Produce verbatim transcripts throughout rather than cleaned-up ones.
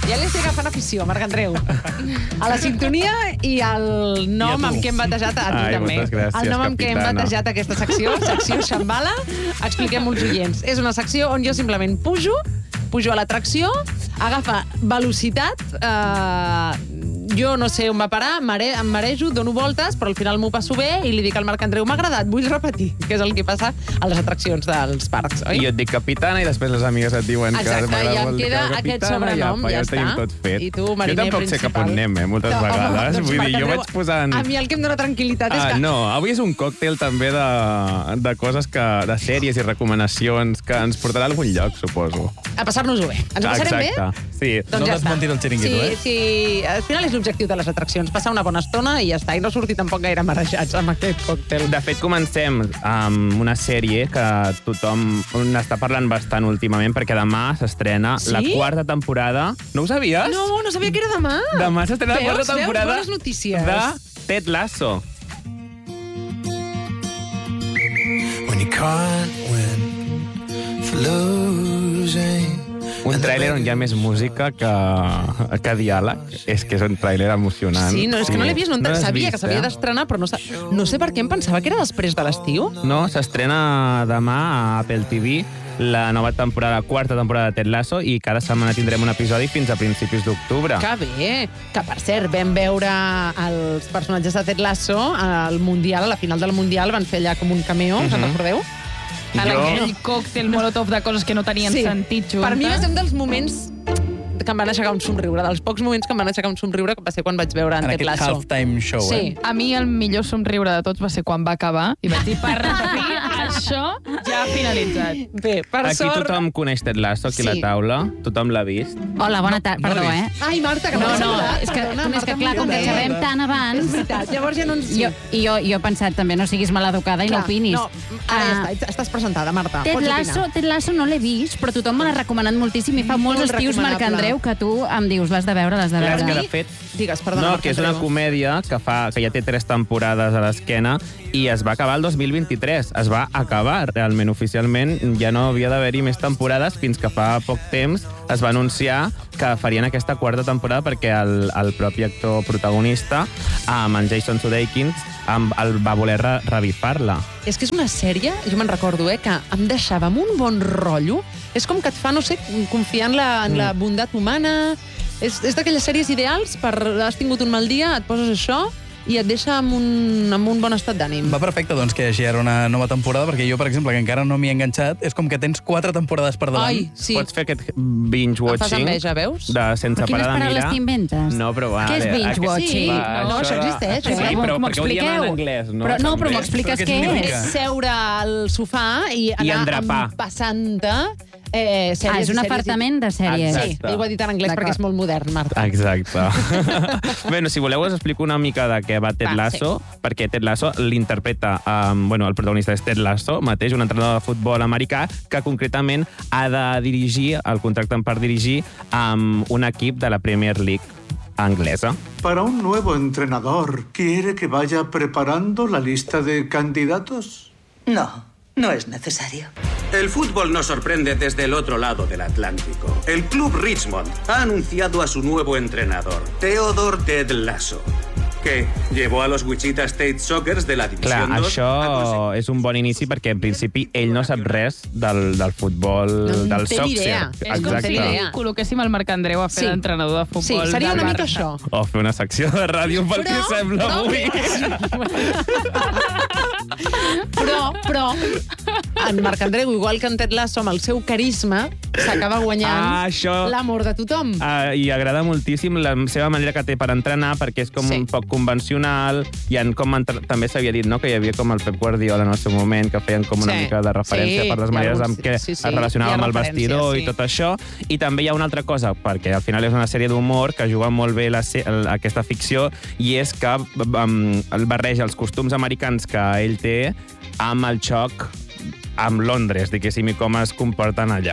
Ja li estic agafant afició, Marc Andreu. A la sintonia i al nom amb què hem batejat... A tu Ai, també. moltes gràcies, El nom amb què hem capitana. batejat aquesta secció, secció Xambala. Expliquem als oients. És una secció on jo simplement pujo, pujo a l'atracció, agafa velocitat, eh, jo no sé on va parar, mare, em marejo, dono voltes, però al final m'ho passo bé i li dic al Marc Andreu, m'ha agradat, vull repetir, que és el que passa a les atraccions dels parcs, oi? I jo et dic capitana i després les amigues et diuen Exacte, que m'agrada ja em molt queda que aquest capitana, sobrenom, ja, ja ja ho tenim està. tot fet. I tu, jo mariner tampoc sé principal. cap on anem, eh, moltes No, home, vegades. doncs, Vull Marc dir, jo Andreu, vaig posant... A mi el que em dóna tranquil·litat és Ah, que... no, avui és un còctel també de, de coses que, de sèries i recomanacions que ens portarà a algun lloc, suposo. A passar-nos-ho bé. Ens ho passarem bé? Exacte, sí. Doncs No ja està. desmuntis el xiringuito, sí, eh? Sí, al final és l'objectiu de les atraccions, passar una bona estona i ja està, i no sortir tampoc gaire marejats amb aquest còctel. De fet, comencem amb una sèrie que tothom n'està parlant bastant últimament, perquè demà s'estrena Sí? la quarta temporada. No ho sabies? No, no sabia que era demà. Demà s'estrena la Veus, quarta veus? temporada Bones notícies. de Ted Lasso. When you can't win for losing. Un tràiler on hi ha més música que, que diàleg. És que és un tràiler emocionant. Sí, no, és que no l'he vist, no, l'has sabia vist, que s'havia eh? d'estrenar, però no, sa... no sé per què em pensava que era després de l'estiu. No, s'estrena demà a Apple T V la nova temporada, la quarta temporada de Ted Lasso, i cada setmana tindrem un episodi fins a principis d'octubre. Que bé! Que, per cert, vam veure els personatges de Ted Lasso al Mundial, a la final del Mundial, van fer allà com un cameo, uh -huh. se'n recordeu? Jo- Aquell còctel molotov de coses que no tenien Sí. sentit juntes. Per mi va ser un dels moments que em van aixecar un somriure, dels pocs moments que em van aixecar un somriure, que va ser quan vaig veure en, En Ted aquest Lasso. halftime show, Sí. eh? A mi el millor somriure de tots va ser quan va acabar i vaig dir, per fi, això ja ha finalitzat. Bé, per Aquí sort... tothom coneix Ted Lasso, aquí Sí. a la taula. Tothom l'ha vist. Hola, bona tarda. no Perdó, l'he eh? Ai, Marta, que No, m'has no, saludat. és que, Perdona, és Marta, que clar, com que m'ho xerrem tan abans... És veritat, llavors ja no ens... Jo, i jo, jo he pensat també, no siguis maleducada i Clar, no opinis. No, ara ja Ah, està, estàs presentada, Marta. Ted Pots Lasso, opinar. Ted Lasso no l'he vist, però tothom me l'ha recomanat moltíssim i fa molts Molt estius, Marc recomanable. Andreu, que tu em dius, l'has de veure, l'has de Clar, és veure. que de fet... Digues, perdona, No, Marc que és una Andreu. comèdia que, fa, que ja té tres temporades a l'esquena i es va acabar el dos mil vint-i-tres. Es va acabar, realment, oficialment. Ja no havia d'haver-hi més temporades fins que fa poc temps es va anunciar que farien aquesta quarta temporada perquè el, el propi actor protagonista, amb en Jason Sudeikis, amb, el va voler re revifar-la. És que és una sèrie, jo me'n recordo, eh, que em deixava amb un bon rotllo. És com que et fa, no sé, confiar en la, en la bondat humana. És, és d'aquelles sèries ideals per... Has tingut un mal dia, et poses això i et deixa amb un, amb un bon estat d'ànim. Va perfecte, doncs, que hi hagi ara una nova temporada, perquè jo, per exemple, que encara no m'hi he enganxat, és com que tens quatre temporades per davant. Ai, sí. Pots fer aquest Em fas binge-watching enveja, veus? de sense Però quines parar de paraules mirar. t'inventes? No, però va. Què és binge-watching? Sí, Va, no, això de- existeix, Sí, eh? però M'ho perquè ho diem en expliqueu? anglès, no? Però, no, però També. m'ho expliques Però què què significa? és? És seure al sofà i anar endrapar. passant-te eh, sèries Ah, és un i sèries i- apartament de sèries. Sí, Exacte. ho he dit en anglès D'acord. perquè és molt modern, Marta. Exacte. Bueno, si voleu us explico una mica de què va Ted Va, Lasso, perquè Ted Lasso l'interpreta, um, bueno, el protagonista és Ted Lasso, mateix, un entrenador de futbol americà que concretament ha de dirigir, el contracten per dirigir, um, un equip de la Premier League anglesa. Para un nuevo entrenador, ¿quiere que vaya preparando la lista de candidatos? No, no es necesario. El fútbol nos sorprende desde el otro lado del Atlántico. El club Richmond ha anunciado a su nuevo entrenador, Theodore Ted Lasso, que llevó a los Wichita State Sockers de la Clar, Divisió dos això a conseguir- és un bon inici perquè en principi ell no sap res del, del futbol, No en del té ni soccer. idea. És com si idea. col·loquéssim el Marc Andreu a fer Sí. d'entrenador de futbol. Sí, seria del una mica Barça. això. O fer una secció de ràdio pel que sembla no, avui. Però, però, en Marc Andreu, igual que en Ted Lasso, amb el seu carisma, s'acaba guanyant Ah, això- l'amor de tothom. Uh, I agrada moltíssim la seva manera que té per entrenar, perquè és com Sí. un poc convencional. I en com entre... també s'havia dit, no?, que hi havia com el Pep Guardiola en el seu moment, que feien com una Sí. mica de referència Sí, per les hi ha maneres alguns- amb què sí, sí, es relacionava hi ha amb el referències, vestidor sí. i tot això. I també hi ha una altra cosa, perquè al final és una sèrie d'humor que juga molt bé la, se- el- aquesta ficció, i és que um, el barreja els costums americans que ell té amb el xoc amb Londres, diguéssim, i com es comporten allà.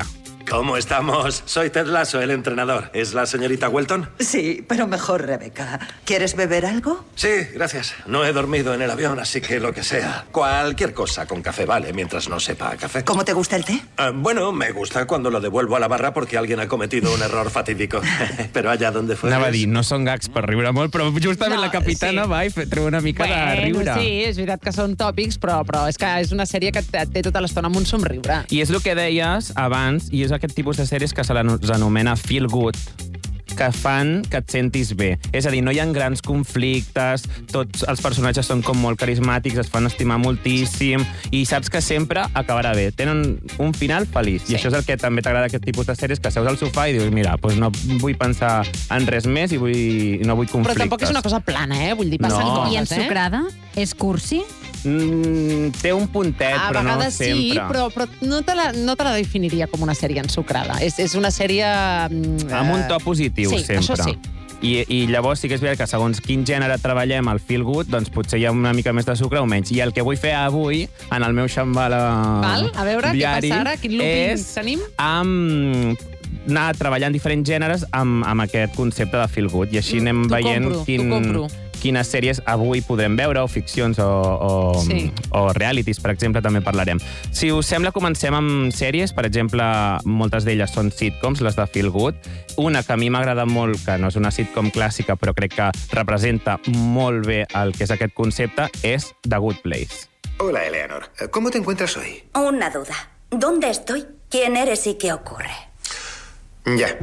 ¿Cómo estamos? Soy Ted Lasso, el entrenador. ¿Es la señorita Welton? Sí, pero mejor Rebeca. ¿Quieres beber algo? Sí, gracias. No he dormido en el avión, así que lo que sea. Cualquier cosa con café vale, mientras no sepa a café. ¿Cómo te gusta el té? Uh, bueno, me gusta cuando lo devuelvo a la barra porque alguien ha cometido un error fatídico. Però allà d'on fos... Anava a dir, no són gags per riure molt, però justament No, la capitana sí. va i fe- treu una mica Bueno, de riure. sí, és veritat que són tòpics, però, però és que és una sèrie que et et té tota l'estona amb un somriure. I és el que deies abans, i és aquest tipus de sèries que se les anomena feel good, que fan que et sentis bé. És a dir, no hi ha grans conflictes, tots els personatges són com molt carismàtics, es fan estimar moltíssim, i saps que sempre acabarà bé. Tenen un final feliç. Sí. I això és el que també t'agrada aquest tipus de sèries, que seus al sofà i dius, mira, doncs no vull pensar en res més i vull, no vull conflictes. Però tampoc és una cosa plana, eh? Vull dir, passen No. coses, I eh? ensucrada? És cursi? Mm, té un puntet, A però no vegades sempre. sí, però, però no, te la, no te la definiria com una sèrie ensucrada. És, és una sèrie... mm, Amb un to eh, positiu, sí, sempre. això sí. I, I llavors sí que és veritat que segons quin gènere treballem al feel good, doncs potser hi ha una mica més de sucre o menys. I el que vull fer avui, en el meu xambala Val? A veure, diari, què passa ara? Quin looping és tenim? amb anar treballant diferents gèneres amb, amb aquest concepte de feel good. I així anem T'ho veient compro, quin, t'ho compro. quines sèries avui podrem veure, o ficcions, o, o, Sí. o realities, per exemple, també parlarem. Si us sembla, comencem amb sèries. Per exemple, moltes d'elles són sitcoms, les de feel good. Una que a mi m'agrada molt, que no és una sitcom clàssica, però crec que representa molt bé el que és aquest concepte, és The Good Place. Hola, Eleanor. ¿Cómo te encuentras hoy? Una duda. ¿Dónde estoy? ¿Quién eres y qué ocurre? Ya.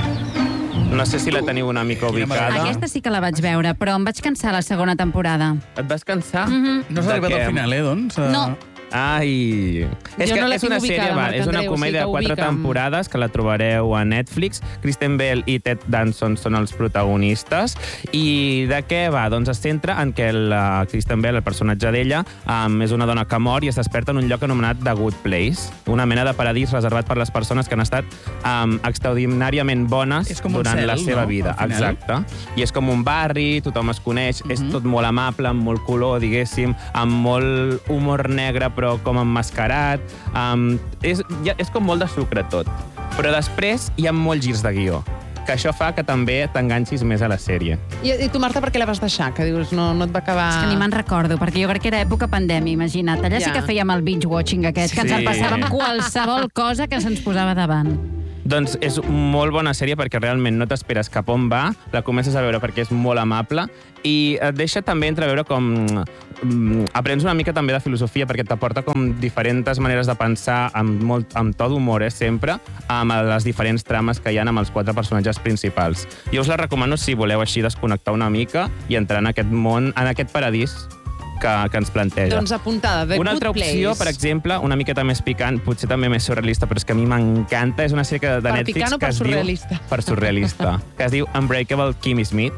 No sé si la teniu una mica ubicada. Aquesta sí que la vaig veure, però em vaig cansar la segona temporada. Et vas cansar? Mhm. No s'ha De arribat què? al final, eh, doncs? No. Ai... És Jo que no la és tinc una ubicada, sèrie, va, Marc és una Andreu, comèdia sí que de quatre ubica'm. temporades que la trobareu a Netflix. Kristen Bell i Ted Danson són els protagonistes. I de què va? Doncs es centra en que la Kristen Bell, el personatge d'ella, um, és una dona que mor i es desperta en un lloc anomenat The Good Place, una mena de paradís reservat per les persones que han estat um, extraordinàriament bones És com un durant cel, la seva no? vida. Al final. Exacte. I és com un barri, tothom es coneix, és tot molt amable, amb molt color, diguéssim, amb molt humor negre, però com emmascarat. Um, és, ja, és com molt de sucre tot. Però després hi ha molts girs de guió, que això fa que també t'enganxis més a la sèrie. I, I tu, Marta, per què la vas deixar? Que dius, no, no et va acabar... És que ni me'n recordo, perquè jo crec que era època pandèmia, imagina't. Allà sí Ja. que fèiem el binge-watching aquest, que ens Sí. en passàvem qualsevol cosa que se'ns posava davant. Doncs és molt bona sèrie perquè realment no t'esperes cap on va, la comences a veure perquè és molt amable i et deixa també entreveure com... mm, aprens una mica també de filosofia perquè t'aporta com diferents maneres de pensar amb, molt, amb to d'humor, eh, sempre, amb les diferents trames que hi ha amb els quatre personatges principals. Jo us la recomano si voleu així desconnectar una mica i entrar en aquest món, en aquest paradís que, que ens planteja. Doncs apuntada, The Una Good altra opció, Place. per exemple, una miqueta més picant, potser també més surrealista, però és que a mi m'encanta, és una sèrie que- de Per Netflix picant o que per es surrealista? diu... Per surrealista. Que es diu Unbreakable Kimmy Smith.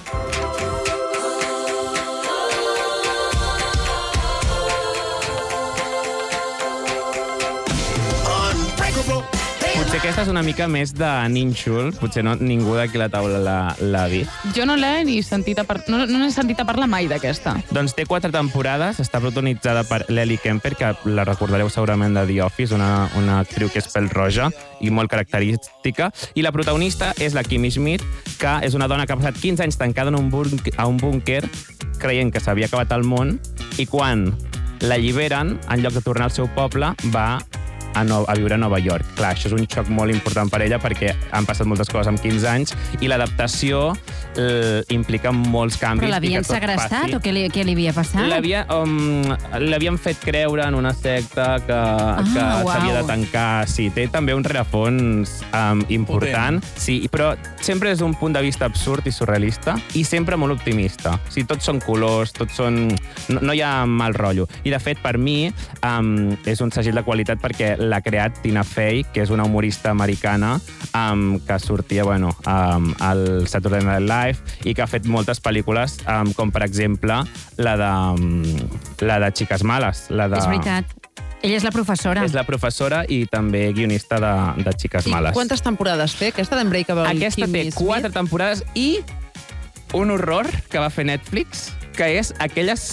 Potser aquesta és una mica més de nínxol, potser no, ningú d'aquí a la taula l'ha- l'ha vist. Jo no l'he ni sentit a par... no, no n'he sentit a parlar mai d'aquesta. Doncs té quatre temporades, està protagonitzada per Lily Kemper, que la recordareu segurament de The Office, una, una actriu que és pèl-roja i molt característica. I la protagonista és la Kimmy Schmidt, que és una dona que ha passat quinze anys tancada en un búnquer, a un búnquer creient que s'havia acabat el món, i quan l'alliberen, en lloc de tornar al seu poble, va a, no, a viure a Nova York. Clar, això és un xoc molt important per ella perquè han passat moltes coses en quinze anys i l'adaptació eh, implica molts canvis. Però i l'havien que tot segrestat passi. o què li, què li havia passat? L'havia, um, l'havien fet creure en una secta que, ah, que uau. s'havia de tancar. Sí, té també un rerefons um, important, sí, però sempre és un punt de vista absurd i surrealista i sempre molt optimista. O sigui, tots són colors, tots són... No, no hi ha mal rotllo. I, de fet, per mi, um, és un segell de qualitat perquè l'ha creat Tina Fey, que és una humorista americana um, que sortia, bueno, um, al Saturday Night Live i que ha fet moltes pel·lícules, um, com, per exemple, la de, um, la de Chicas Malas. La de... És veritat. Ella és la professora. És la professora i també guionista de, de Chicas I Malas. quantes temporades té aquesta d'Unbreakable Aquesta té Kimmy quatre Smith? temporades i un horror que va fer Netflix, que és aquelles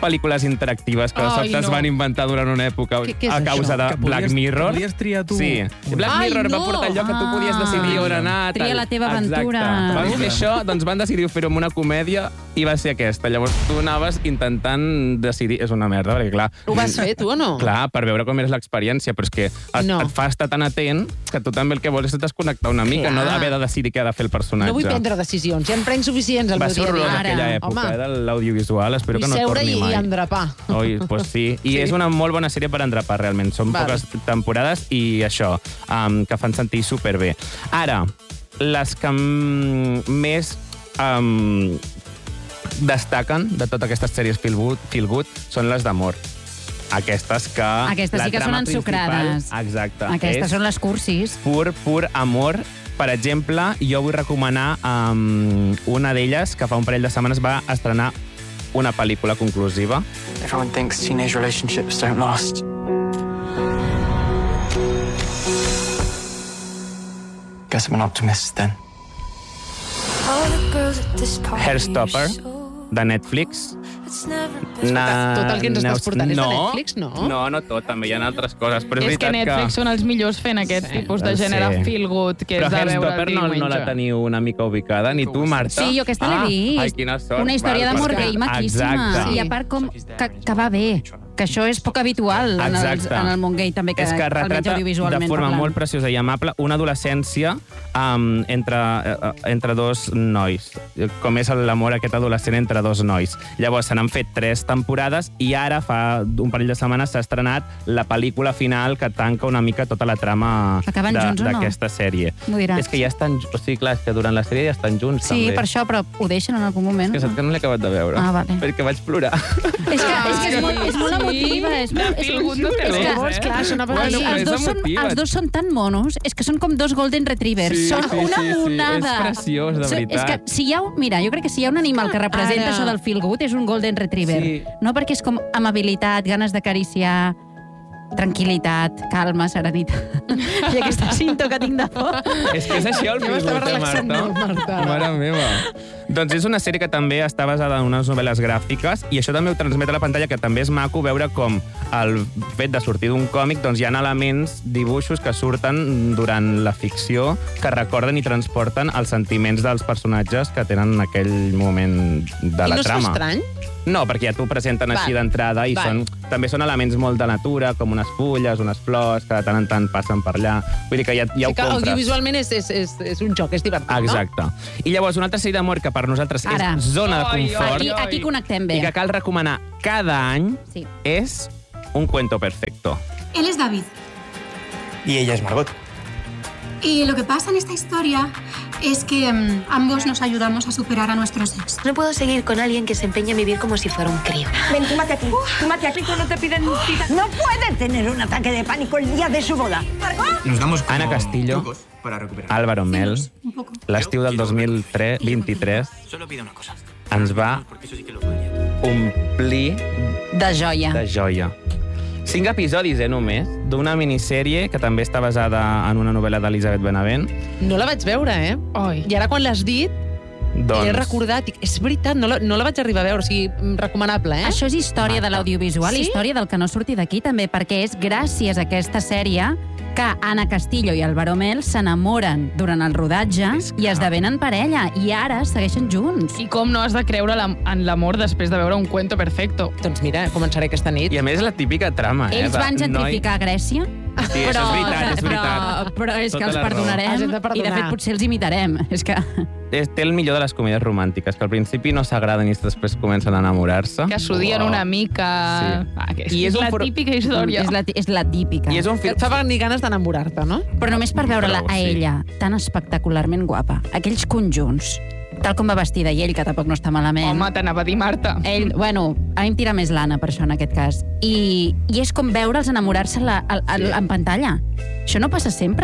pel·lícules interactives que de Ai, sobte es no. van inventar durant una època Què- què és a causa això? de Que podies- Black Mirror. que podies triar tu. Sí. Black Ai, Mirror va no! portar allò que tu podies decidir Ah. on anar. Tria tal. la teva aventura. Exacte. Van Uf. fer això, doncs van decidir fer-ho amb una comèdia i va ser aquesta. Llavors tu anaves intentant decidir... És una merda, perquè clar... Ho vas fer, tu, o no? Clar, per veure com és l'experiència, però és que et, No. et fa estar tan atent que tu també el que vols és desconnectar una mica, Clar. no haver de decidir què ha de fer el personatge. No vull prendre decisions, ja en prenc suficients al Va meu ser dia a horrorós dia. aquella època Home, eh, de l'audiovisual, espero vull que no seure torni i, mai. i endrapar. Oi, pues sí. I Sí. és una molt bona sèrie per endrapar, realment. Són Val. poques temporades i això, um, que fan sentir superbé. Ara, les que mm, més um, destaquen de totes aquestes sèries feel good, feel good són les d'amor. Aquestes que... Aquestes la sí que trama són principal- ensucrades. Exacte. Aquestes és són les cursis. pur, pur amor. Per exemple, jo vull recomanar um, una d'elles que fa un parell de setmanes va estrenar una pel·lícula conclusiva. Everyone thinks teenage relationships don't last. Guess I'm an optimist then. Hairstopper, de Netflix. Na... Tot el que ens estàs Neus- portant és de no, Netflix, no? No, no tot, també hi ha altres coses. Però és, És que veritat Netflix són els millors fent aquest Sí. tipus de gènere Sí. feel good, que Però és de veure Hairstopper el no, diumenge. no la teniu una mica ubicada, ni tu, Marta? Sí, jo aquesta l'he ah, vist. Ai, quina sort. Una història Val, d'amor perquè- gay maquíssima. Exacte. I a part com que, que va bé. Que això és poc habitual en, els, Exacte. en el món gay també, que, és que almenys retrata audiovisualment de forma parlant. molt preciosa i amable una adolescència um, entre, uh, entre dos nois, com és l'amor aquest adolescent entre dos nois. Llavors se n'han fet tres temporades i ara fa un parell de setmanes s'ha estrenat la pel·lícula final que tanca una mica tota la trama Acaben junts o no? d'aquesta sèrie. M'ho diràs. És que ja estan... O sigui, clar, és que durant la sèrie ja estan junts, Sí, també. per això, però ho deixen en algun moment. És que saps que no l'he acabat de veure. Ah, vale. Perquè vaig plorar. És que, és, que és, molt, és molt emotiva. És, molt, és, feel good no té és que, res, eh? clar, sona per Bueno, aquí. però els, és dos són, emotiva. els dos són tan monos, és que són com dos golden retrievers. Sí, són sí, una sí, sí. monada. És preciós, de So- És veritat. que si hi ha, un- mira, jo crec que si hi ha un animal que representa Ara. això del feel good és un golden retriever. Sí. No perquè és com amabilitat, ganes d'acariciar, tranquil·litat, calma, serenitat. I aquesta cinta que tinc de por. És que és així el Ja feel m'estava good, eh, relaxant Marta? molt, Marta. Mare meva. Doncs és una sèrie que també està basada en unes novel·les gràfiques i això també ho transmet a la pantalla, que també és maco veure com el fet de sortir d'un còmic doncs hi ha elements, dibuixos que surten durant la ficció que recorden i transporten els sentiments dels personatges que tenen en aquell moment de la I no es fa trama. estrany? No, perquè ja t'ho presenten així Val. d'entrada i Val. són, també són elements molt de natura, com unes fulles, unes flors, que de tant en tant passen per allà. Vull dir que ja, ja Sí ho que compres. audiovisualment és, és, és, és un joc, és divertit, Exacte. I llavors, una altra sèrie d'amor que per nosaltres Ara. és zona de Ai, confort Aquí, aquí connectem bé. i que cal recomanar cada any Sí. és Un cuento perfecto. Él es David. Y ella es Margot. Y lo que pasa en esta historia es que mm, ambos nos ayudamos a superar a nuestros ex. No puedo seguir con alguien que se empeña en vivir como si fuera un crío. Ven, túmate aquí. Túmate aquí. No te piden cita. No puede tener un ataque de pánico el día de su boda. Nos damos como Ana Castillo, trucos para recuperar. Álvaro Mel, Un poco. l'estiu del dos mil vint-i-tres, Solo pido una cosa. ens va Porque eso sí que lo podría. omplir De joia. de joia. Cinc episodis, eh, només, d'una minissèrie que també està basada en una novel·la d'Elisabet Benavent. No la vaig veure, eh? Oi. I ara quan l'has dit, Doncs... he recordat, dic, és veritat, no la, no la vaig arribar a veure, o sigui, recomanable, eh? Això és història de l'audiovisual, Sí? història del que no surti d'aquí també, perquè és gràcies a aquesta sèrie que Ana Castillo i Álvaro Mel s'enamoren durant el rodatge i esdevenen parella, i ara segueixen junts. I com no has de creure la, en l'amor després de veure un cuento perfecto? Doncs mira, començaré aquesta nit. I a més és la típica trama, eh? Ells de van gentrificar Grècia, Noi... Sí, això és veritat, és veritat. Però, però és Tota que els la raó. perdonarem, Els hem de i de perdonar. fet potser els imitarem. És que... És, té el millor de les comèdies romàntiques, que al principi no s'agraden i després comencen a enamorar-se. Que s'odien una mica... Sí. Ah, que és, I I és és un la for- típica història. És la, és la típica. I és un Que film... et fa venir ganes d'enamorar-te, no? Però només per veure-la Prou, a sí. ella, tan espectacularment guapa. Aquells conjunts, tal com va vestida, i ell, que tampoc no està malament. Home, t'anava a dir Marta. Ell, bueno, a mi em tira més l'Anna, per això, en aquest cas. I, i és com veure'ls enamorar-se la, a, a, en pantalla. Això no passa sempre.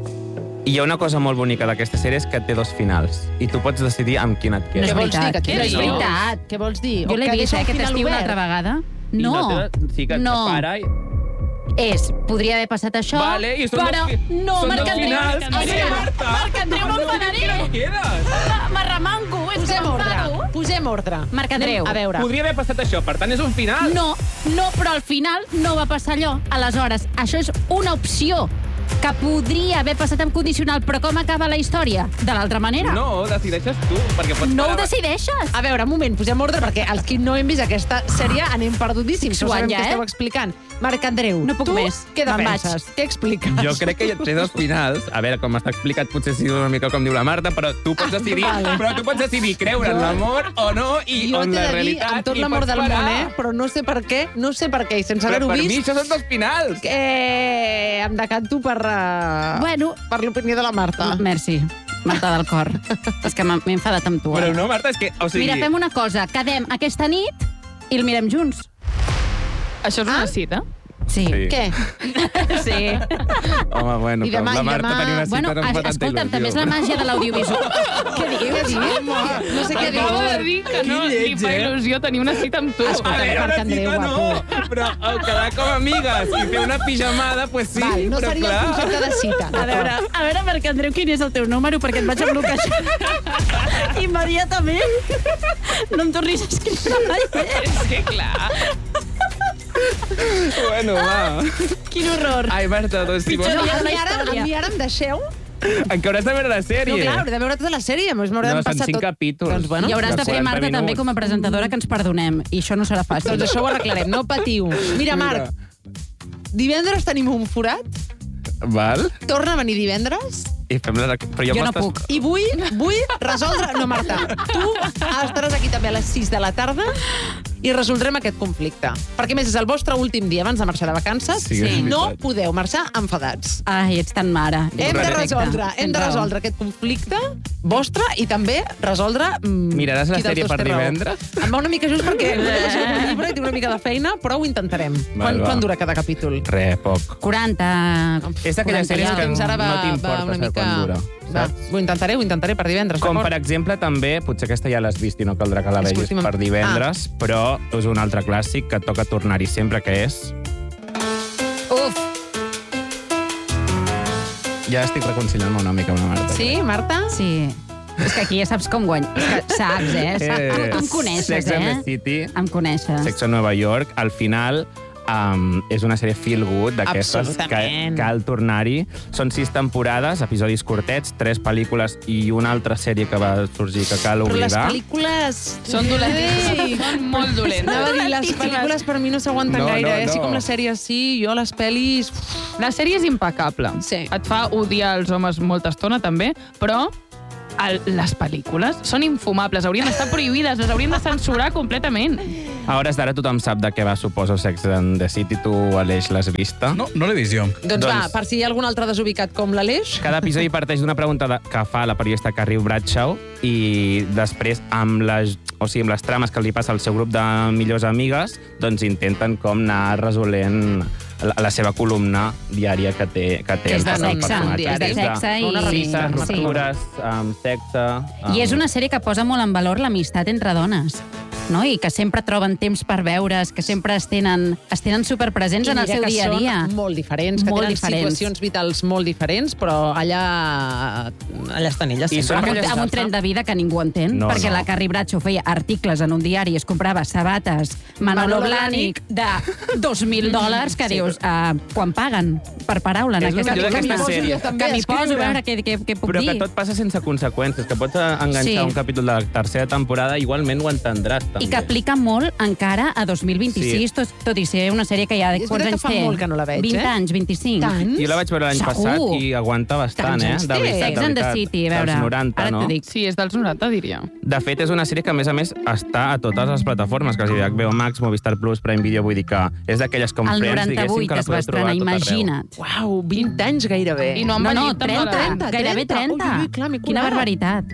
I hi ha una cosa molt bonica d'aquesta sèrie, és que té dos finals. I tu pots decidir amb quin et No quedes. és Què vols dir? veritat. Que et No quedes és sols? veritat. Què vols dir? Jo O l'he que vist deixa el aquest final estiu una obert? altra vegada. I No, té- sí que et no. separa i... És, podria haver passat això, Vale, i són però dos fi- no, són Marc dos Andreu. finals. Marc Sí, Marta. Marc Andreu, m'enfadaré. quedes? M'arremanco, és que Posem ordre. m'enfado. Posem Posem ordre. Marc Andreu. A veure. Podria haver passat això, per tant és un final. No, no, però al final no va passar allò. Aleshores, això és una opció que podria haver passat amb condicional, però com acaba la història? De l'altra manera. No, decideixes tu, perquè pots... No ho parar- decideixes. A veure, un moment, posem ordre, perquè els que no hem vist aquesta sèrie anem perdudíssims. No sabem Suanya, què eh? esteu explicant. Marc Andreu, No puc tu més. què Me'n defenses? Què expliques? Jo crec que hi ha tres dels finals. A veure, com està explicat, potser sí una mica com diu la Marta, però tu pots Ah, decidir, vale. però tu pots decidir creure en Jo- l'amor o no, i Jo on t'he la de dir, realitat... amb tot i l'amor pots del món, parar. eh? Però no sé per què, no sé per què, i sense Però haver-ho per mi vist, això són dos finals. eh, em decanto per, uh, Bueno. per l'opinió de la Marta. Merci, Marta del cor. És que m'ha- m'he enfadat amb tu. Però Eh? no, Marta, és que... O sigui, Mira, fem una cosa. Quedem aquesta nit i el mirem junts. Això és una cita? Sí. Sí. Què? Sí. Home, bueno, I demà- però la i Marta demà- tenia una cita Bueno, no em fa tanta escolta'm, també és la il·lusió. màgia de l'audiovisual. Què dius? Què dius? No sé què Acabo de dius. dir que no Quin li lleig, fa eh? il·lusió tenir una cita amb tu. Escolta, A veure, Marc una Andreu, cita no, guapo. però el quedar com amigues i fer una pijamada, pues sí, Val, no però seria clar... el concepte de cita. A veure, a veure, Marc Andreu, quin és el teu número? Perquè et vaig a bloquejar immediatament. No em tornis a escriure mai més. És que clar. Bueno, va. Quin horror. Ai, Marta, doncs si vols... No, Història a de la mi ara, a història. mi ara em deixeu? En què hauràs de veure la No, sèrie? clar, hauré de veure tota la sèrie. A més, m'hauré No, de són passar cinc tot. capítols. Doncs, bueno, I hauràs de de fer, quaranta Marta, també minuts. com a presentadora, que ens perdonem. I això no serà fàcil. doncs això ho arreglarem, no patiu. Mira, Marc, divendres tenim un forat, Val? torna a venir divendres, I fem la... Però Jo no m'estàs- puc. i vull, vull resoldre... No, Marta, tu estaràs aquí també a les sis de la tarda i resoldrem aquest conflicte. Perquè, a més, és el vostre últim dia abans de marxar de vacances Sí, és i no veritat. podeu marxar enfadats. Ai, ets tan mare. Hem de Perfecte. resoldre, hem Tens de raó. resoldre aquest conflicte vostre i també resoldre... Mm, Miraràs la qui dels sèrie dos per té raó. divendres? Em va una mica just perquè m'he de llegir un llibre i tinc una mica de feina, però ho intentarem. Val, Quan, va. quan dura cada capítol? Re, poc. quaranta... És d'aquelles quaranta i sèries que alguna. Fins ara va, no va t'importa una saber mica... quan dura, Va, saps? ho intentaré, ho intentaré per divendres, Com, d'acord? per exemple, també, potser aquesta ja l'has vist i no caldrà que la vegis Disculpi'm. per divendres, però és un altre clàssic que et toca tornar-hi sempre, que és... Uf, Ja estic reconciliant-me una mica amb la Marta. sí, Marta? Sí. És que aquí ja saps com guany. És que saps, eh? Saps, tu, tu em coneixes, Sex and the eh? City, Em coneixes. Sex a Nova York, al final um, és una sèrie feel good d'aquestes que Absolutament. cal tornar-hi. Són sis temporades, episodis curtets, tres pel·lícules i una altra sèrie que va sorgir que cal Però les oblidar. pel·lícules... Són dolentes. Ei! Són molt dolentes. Anava a dir, les pel·lícules per mi no s'aguanten No, gaire, no, eh? Sí, no. com les sèries, sí, jo les pel·lis... La sèrie és impecable. Sí. Et fa odiar els homes molta estona, també, però el, les pel·lícules són infumables, haurien d'estar prohibides, les haurien de censurar completament. A hores d'ara tothom sap de què va, suposo, Sex and the City. Tu, Aleix, l'has vista? No, no l'he vist jo. Doncs, va, Doncs- per si hi ha algun altre desubicat com l'Aleix... Cada episodi parteix d'una pregunta de, que fa la periodista Carrie Bradshaw i després, amb les, o sigui, amb les trames que li passa al seu grup de millors amigues, doncs intenten com anar resolent la, la seva columna diària que té, que té Que és de el sexe, personatge. és de És sexe i- Una revista, sí. ruptures, um, sexe... Um, I és una sèrie que posa molt en valor l'amistat entre dones, no? I que sempre troben temps per veure's, que sempre es tenen, es tenen superpresents en el mira seu que dia a dia. són molt diferents, que Molt tenen diferents. situacions vitals molt diferents, però allà, allà estan elles. I sempre. són Amb un, aquelles- amb un tren de vida que ningú entén, No, perquè no. la Carrie Bradshaw feia articles en un diari, es comprava sabates Manolo Manolo Blahnik de dos mil dòlars, que Sí, dius, uh, quan paguen per paraula en És el aquesta millor d'aquesta columna? sèrie. També Que m'hi a escriure. poso, a veure què, què, què puc Però que dir. tot passa sense conseqüències, que pots enganxar Sí. un capítol de la tercera temporada, igualment ho entendràs, també. I que aplica molt encara a dos mil vint-i-sis, Sí. tot, tot i ser una sèrie que ja... És Quants veritat que anys fa té? molt que no la veig, vint eh? anys, vint-i-cinc. Tants? Jo la vaig veure l'any Segur. passat i aguanta bastant, Tants eh? anys De té. veritat, Sex de and the veritat. City, a veure, Dels noranta, ara no? t'ho dic. Sí, és dels noranta, diria. De fet, és una sèrie que, a més a més, està a totes les plataformes, quasi H B O Max, Movistar Plus, Prime Video, vull dir que és d'aquelles com El Friends, diguéssim, noranta-vuit que la es va podeu trobar estrenar, a tot arreu. imagina't. Uau, vint anys gairebé. I no han No, no, envellit tan trenta, malament. gairebé trenta. Ui, ui, clar, m'he Quina colat. barbaritat.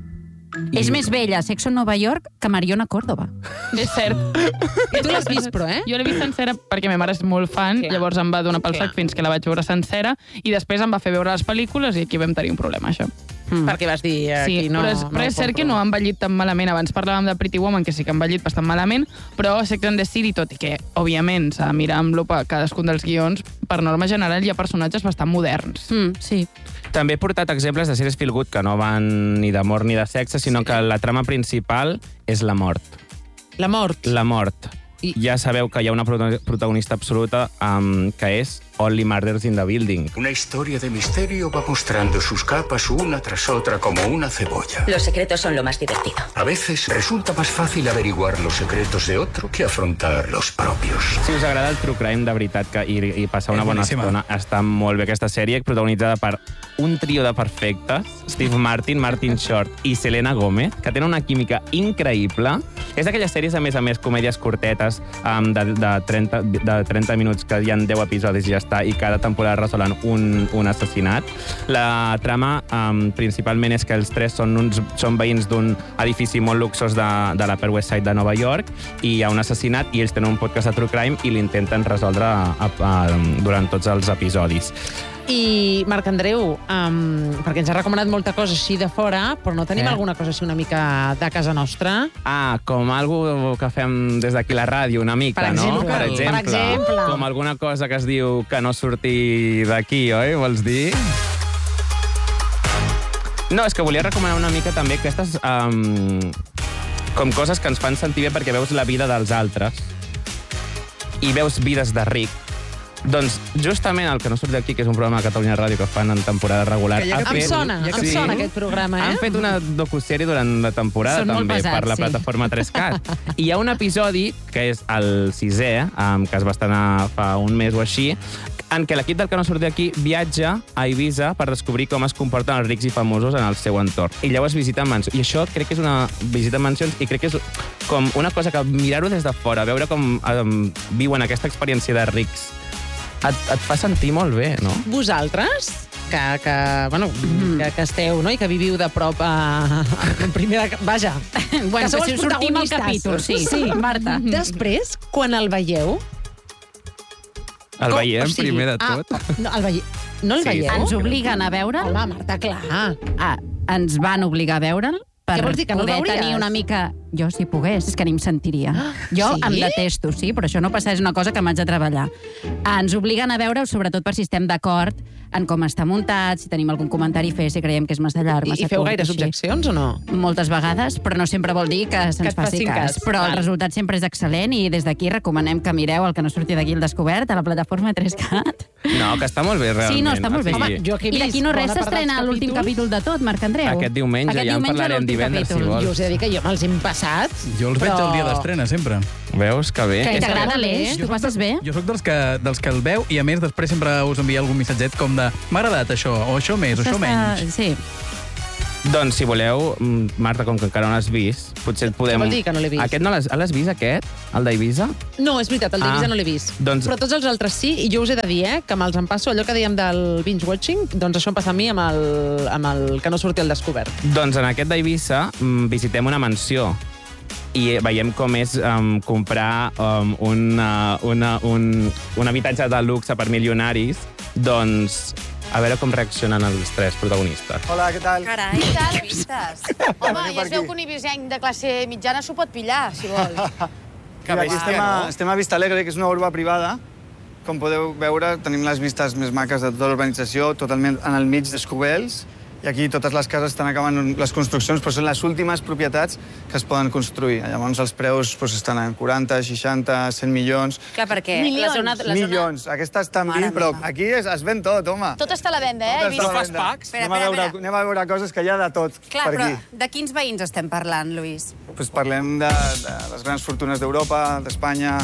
És més vella Sexo en Nova York que Mariona Córdoba. És cert. Tu l'has vist, però, eh? Jo l'he vist sencera perquè ma mare és molt fan, Clar. llavors em va donar pel Clar. sac fins que la vaig veure sencera, i després em va fer veure les pel·lícules i aquí vam tenir un problema, això. Mm. Perquè vas dir aquí Sí, no... però és, no però és ho cert que compro. no ha envellit tan malament. Abans parlàvem de Pretty Woman, que sí que ha envellit bastant malament, però Sex and the City, tot i que, òbviament, s'ha de mirar amb lupa cadascun dels guions, per norma general hi ha personatges bastant moderns. Mm, sí. També he portat exemples de sèries feel good que no van ni d'amor ni de sexe, sinó que la trama principal és la mort. La mort? La mort. I... Ja sabeu que hi ha una protagonista absoluta um, que és Only Murders in the Building. Una historia de misterio va mostrando sus capas una tras otra como una cebolla. Los secretos son lo más divertido. A veces resulta más fácil averiguar los secretos de otro que afrontar los propios. Si us agrada el true crime de veritat que, i, i passar una bona estona, està molt bé aquesta sèrie, protagonitzada per un trio de perfectes, Steve Martin, Martin Short i Selena Gomez, que tenen una química increïble. És d'aquelles sèries, a més a més, comèdies curtetes, um, de, de, trenta, de trenta minuts, que hi ha deu episodis i ja està, i cada temporada resolen un, un assassinat. La trama um, principalment és que els tres són, uns, són veïns d'un edifici molt luxós de, de l'Upper West Side de Nova York, i hi ha un assassinat i ells tenen un podcast de true crime i l'intenten resoldre a, a, a, durant tots els episodis. I, Marc Andreu, um, perquè ens ha recomanat molta cosa així de fora, però no tenim eh? alguna cosa així una mica de casa nostra? Ah, com algo que fem des d'aquí la ràdio, una mica, per exemple, no? Per exemple. Per exemple. Com alguna cosa que es diu que no surti d'aquí, oi? Vols dir? No, és que volia recomanar una mica també aquestes um, com coses que ens fan sentir bé perquè veus la vida dels altres i veus vides de ric. Doncs justament el que no surt d'aquí, que és un programa de Catalunya Ràdio que fan en temporada regular... Ja em sona, em sí. sona aquest programa, eh? Han fet una docusèrie durant la temporada, Són també, pesats, per la sí. plataforma tres cat. I hi ha un episodi, que és el sisè, que es va estrenar fa un mes o així, en què l'equip del que no surt d'aquí viatja a Eivissa per descobrir com es comporten els rics i famosos en el seu entorn. I llavors visiten mansions. I això crec que és una visita a mansions i crec que és com una cosa que mirar-ho des de fora, veure com um, viuen aquesta experiència de rics, et, et fa sentir molt bé, no? Vosaltres, que, que, bueno, mm. que, que esteu, no?, i que viviu de prop a... a primera... Vaja, bueno, que sou que els si sortim al protagonistes. capítol, sí, sí. Marta. Després, quan el veieu... El Com? veiem O sigui, primer de tot. Ah, no, el veie... no el Sí, veieu? Ens obliguen a veure'l. Home, Marta, clar. Ah, ens van obligar a veure'l per Què vols dir, que no el poder veuries? tenir una mica... Jo, si pogués, és que ni em sentiria. Jo sí? em detesto, sí, però això no passa, és una cosa que m'haig de treballar. Ens obliguen a veure-ho, sobretot per si estem d'acord en com està muntat, si tenim algun comentari a fer, si creiem que és massa llarg, I, massa I feu curt, gaires així. objeccions o no? Moltes vegades, però no sempre vol dir que Que se'ns et faci facin cas. cas. Però Val. el resultat sempre és excel·lent i des d'aquí recomanem que mireu el que no surti d'aquí el descobert a la plataforma tres cat. No, que està molt bé, realment. Sí, no, està molt bé. O sigui, Home, jo aquí he I vist d'aquí no res bona part dels s'estrena l'últim capítols. capítol de tot, Marc Andreu. Aquest diumenge, Aquest ja en diumenge parlarem l'últim divendres, si capítol. vols. Jo us he de dir que jo me'ls he passat. Jo els però... veig el dia d'estrena, sempre. Veus que bé? Que És t'agrada que- l'Eix? Tu passes bé? Jo sóc dels que, dels que el veu i, a més, després sempre us envia algun missatget com de m'ha agradat això, o això més, o això menys. Sí. Doncs, si voleu, mm, Marta, com que encara no l'has vist, potser et podem... Què vol dir que no l'he vist? Aquest no l'has l'has vist, aquest? El d'Eivissa? No, és veritat, el d'Eivissa Ah, no l'he vist. doncs- Però tots els altres sí, i jo us he de dir, eh, que me'ls em passo allò que dèiem del binge-watching, doncs això em passa a mi amb el, amb el que no surti al descobert. Doncs en aquest d'Eivissa mm, visitem una mansió i veiem com és um, comprar um, una, una, un, un habitatge de luxe per milionaris. Doncs a veure com reaccionen els tres protagonistes. Hola, què tal? Carai, què tal vistes? Home, ja es veu que un ibisenc de classe mitjana s'ho pot pillar, si vol. Mira, aquí estem a, estem a Vista Alegre, que és una urba privada. Com podeu veure, tenim les vistes més maques de tota l'urbanització, totalment en el mig d'Escobels. I aquí totes les cases estan acabant les construccions, però són les últimes propietats que es poden construir. Llavors els preus doncs, estan en quaranta, seixanta, cent milions. Clar, perquè Milions. la zona... La zona... Milions. Aquesta està en vint, però aquí es, es ven tot, home. Tot està a la venda, eh? Tot està a la venda. Anem a, veure, anem a veure coses que hi ha de tot Clar, per però aquí. de quins veïns estem parlant, Lluís? Pues parlem de, de les grans fortunes d'Europa, d'Espanya...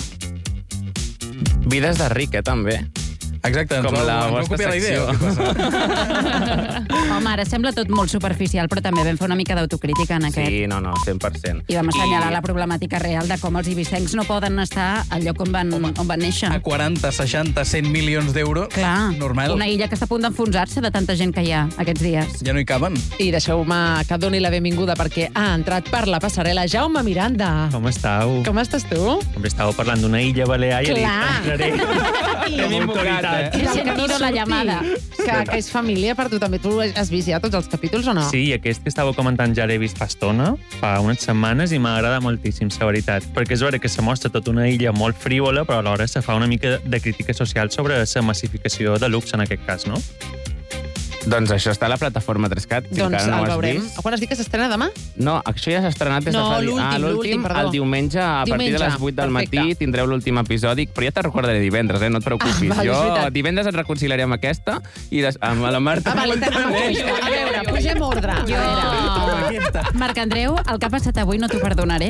Vides de ric, eh, també. Exacte, ens Com vau- la ens vau vostra copiar la idea, secció. o què Home, ara sembla tot molt superficial, però també vam fer una mica d'autocrítica en aquest. Sí, no, no, cent per cent. I vam assenyalar la problemàtica real de com els ibisencs no poden estar al lloc on van, on van néixer. A quaranta, seixanta, cent milions d'euros, Clar, normal. una illa que està a punt d'enfonsar-se de tanta gent que hi ha aquests dies. Ja no hi caben. I deixeu-me que doni la benvinguda perquè ha entrat per la passarel·la Jaume Miranda. Com esteu? Com estàs tu? Hombre, estàveu parlant d'una illa balear i he dit, Clar. entraré I- amb autoritat. He sentido la llamada. Que, que és família per tu també. Tu has vist ja tots els capítols o no? Sí, i aquest que estàveu comentant ja l'he vist fa estona, fa unes setmanes, i m'agrada moltíssim, la veritat. Perquè és vera que se mostra tota una illa molt frívola, però alhora se fa una mica de crítica social sobre la massificació de luxe, en aquest cas, no? Doncs això està a la plataforma tres cat. Si Doncs encara no el ho has veurem. vist. Quan has dit que s'estrena demà? No, això ja s'ha estrenat des de No, fa... l'últim, ah, l'últim, perdó. El diumenge, a partir Diumenge, de les vuit del matí, perfecte. tindreu l'últim episodi, però ja te recordaré divendres, eh? No et preocupis. Ah, val, és jo veritat. divendres et reconciliaré amb aquesta i des... amb la Marta... Ah, vale, amb això. A veure, pugem ordre. Jo... Marc Andreu, el que ha passat avui no t'ho perdonaré.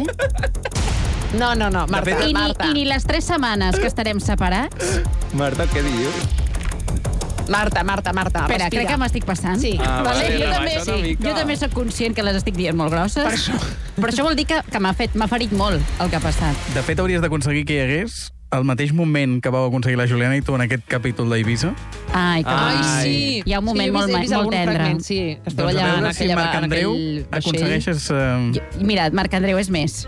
No, no, no, Marta, I ni, Marta. I ni les tres setmanes que estarem separats. Marta, què dius? Marta, Marta, Marta, Espera, respira. crec que m'estic passant. Sí. Ah, vale, jo, rebaixa també, una sí. mica. jo també sóc conscient que les estic dient molt grosses. Per això, Però això vol dir que, que m'ha fet, m'ha ferit molt el que ha passat. De fet, hauries d'aconseguir que hi hagués el mateix moment que vau aconseguir la Juliana i tu en aquest capítol d'Eivissa. Ai, que Ai, bonic. sí. Hi ha un moment sí, he vist, molt, he vist molt algun tendre. fragment, sí, que esteu Doncs a allà en veure si aquella, Marc en Andreu aquell vaixell. aconsegueixes... Eh... Jo, mira, Marc Andreu és més.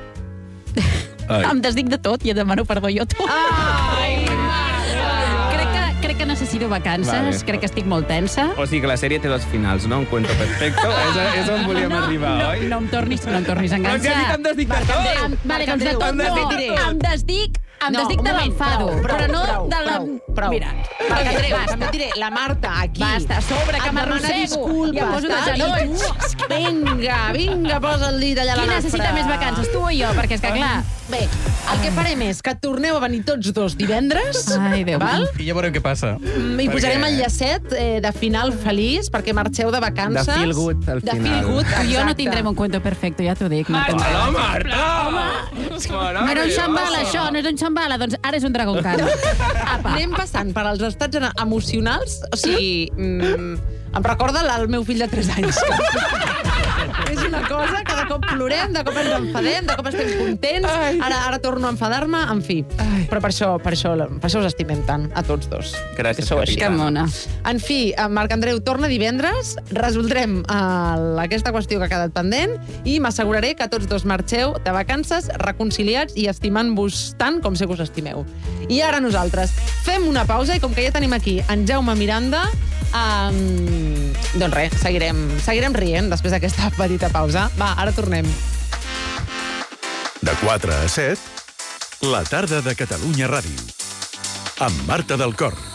Em desdic de tot i et demano perdó jo a tu. Ai, crec, que, crec que necessito vacances, Vale. crec que estic molt tensa. O sigui que la sèrie té dos finals, no? Un cuento perfecto. és, és on volíem no, arribar, no, oi? no em tornis, no em tornis a Però si enganxar. has dit em desdic de tot! Em- Vale, doncs de Andreu, tot em no. desdic de tot. Em desdic, em No, desdic un de moment, l'enfado, prou, prou, però no prou, de la... prou, prou. Mira, Marc Andreu, basta. et diré, la Marta, aquí. Basta, a sobre, que et demana m'arrossego. disculpes, I em poso de tal, i genolls. tu, Vinga, vinga, posa el dit allà a la Qui nafra. necessita més vacances, tu o jo? Perquè és que, clar... Bé, el que farem és que torneu a venir tots dos divendres, Ai, Déu val? meu. I ja veurem què passa. Mm, I posarem el llacet eh, de final feliç perquè marxeu de vacances. De feel good, al De final. feel good, Tu i jo no exacte. tindrem un cuento perfecto, ja t'ho dic. Marc. Hola, Marta! No era un xambala, això, no és un xambala, doncs ara és un dragon khan. Apa. Anem passant per als estats ena- emocionals, o sigui, mm, em recorda el meu fill de tres anys. És una cosa que de cop plorem, de cop ens enfadem, de cop estem contents, ara, ara torno a enfadar-me, en fi. Però per això, per, això, per això us estimem tant, a tots dos. Gràcies, Que sou així. Que mona. En fi, en Marc Andreu torna divendres, resoldrem uh, aquesta qüestió que ha quedat pendent i m'asseguraré que tots dos marxeu de vacances reconciliats i estimant-vos tant com sé que us estimeu. I ara nosaltres fem una pausa i com que ja tenim aquí en Jaume Miranda, um, doncs res, seguirem, seguirem rient després d'aquesta petita pausa. Va, ara tornem. De quatre a set, la tarda de Catalunya Ràdio. Amb Marta del Cor.